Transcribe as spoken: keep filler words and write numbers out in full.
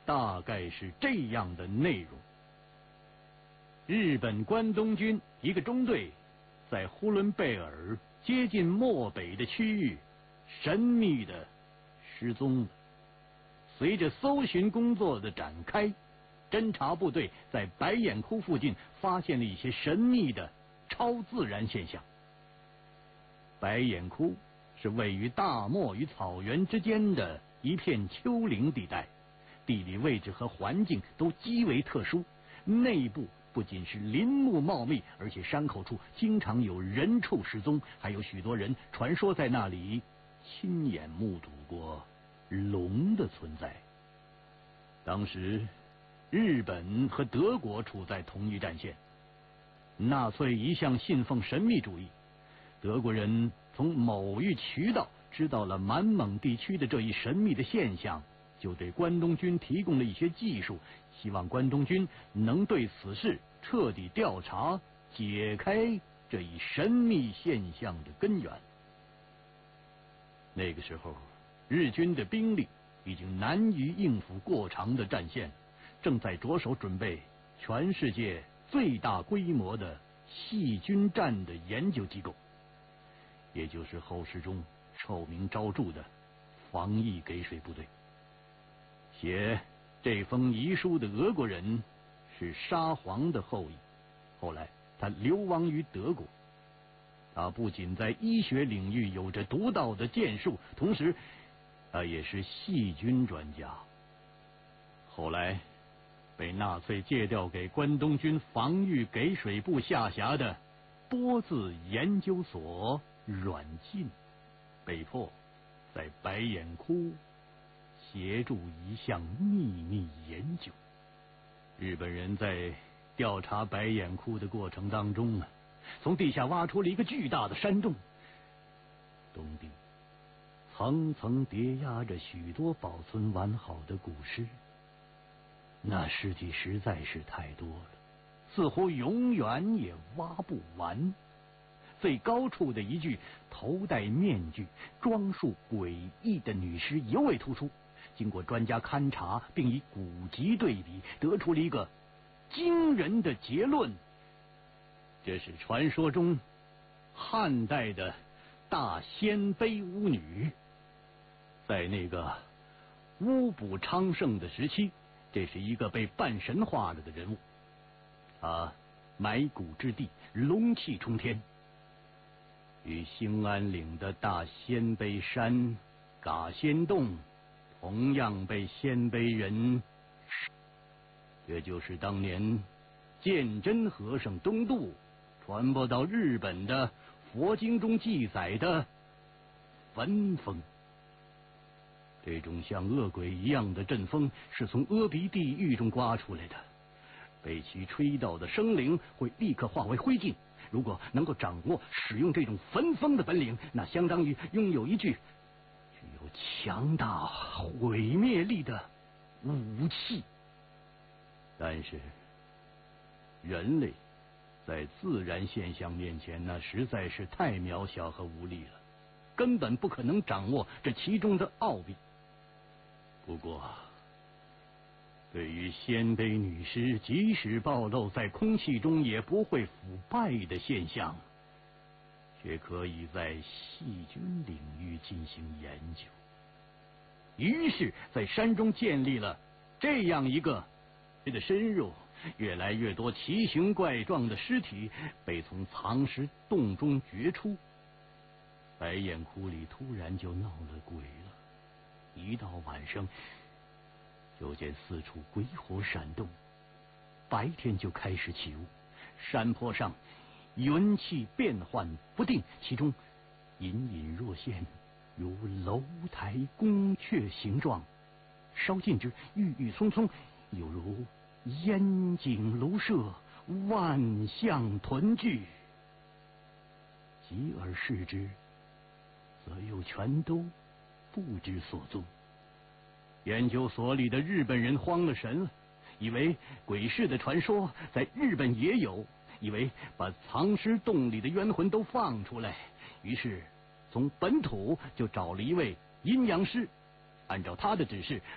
大概是这样的内容：日本关东军一个中队在呼伦贝尔接近漠北的区域神秘的失踪了。随着搜寻工作的展开，侦察部队在白眼窟附近发现了一些神秘的超自然现象。白眼窟是位于大漠与草原之间的一片丘陵地带，地理位置和环境都极为特殊，内部不仅是林木茂密，而且山口处经常有人畜失踪，还有许多人传说在那里亲眼目睹过龙的存在。当时日本和德国处在同一战线，纳粹一向信奉神秘主义，德国人从某一渠道知道了满蒙地区的这一神秘的现象，就对关东军提供了一些技术，希望关东军能对此事彻底调查，解开这一神秘现象的根源。那个时候，日军的兵力已经难于应付过长的战线，正在着手准备全世界最大规模的细菌战的研究机构，也就是后世中臭名昭著的防疫给水部队。写这封遗书的俄国人是沙皇的后裔，后来他流亡于德国。他不仅在医学领域有着独到的建树，同时他也是细菌专家。后来被纳粹借调给关东军防御给水部下辖的波字研究所软禁，被迫在白眼窟协助一项秘密研究。日本人在调查白眼窟的过程当中啊，从地下挖出了一个巨大的山洞，洞底层层叠压着许多保存完好的古尸，那尸体实在是太多了，似乎永远也挖不完。最高处的一具头戴面具、装束诡异的女尸尤为突出，经过专家勘察，并以古籍对比，得出了一个惊人的结论：这是传说中汉代的大鲜卑巫女。在那个巫卜昌盛的时期，这是一个被半神化了的人物。他埋骨之地龙气冲天，与兴安岭的大鲜卑山、嘎仙洞同样被鲜卑人，这就是当年鉴真和尚东渡传播到日本的佛经中记载的焚风。这种像恶鬼一样的阵风是从阿鼻地狱中刮出来的，被其吹到的生灵会立刻化为灰烬。如果能够掌握使用这种焚风的本领，那相当于拥有一具具有强大毁灭力的武器。但是人类在自然现象面前，那实在是太渺小和无力了，根本不可能掌握这其中的奥秘。不过对于鲜卑女尸即使暴露在空气中也不会腐败的现象，却可以在细菌领域进行研究。于是在山中建立了这样一个的深入，越来越多奇形怪状的尸体被从藏尸洞中掘出。白眼窟里突然就闹了鬼了，一到晚上就见四处鬼火闪动，白天就开始起雾，山坡上云气变幻不定，其中隐隐若现，如楼台宫阙形状，稍近之郁郁葱葱，有如烟景庐舍，万象屯聚。继而视之，则又全都不知所踪。研究所里的日本人慌了神了，以为鬼市的传说在日本也有，以为把藏尸洞里的冤魂都放出来，于是从本土就找了一位阴阳师，按照他的指示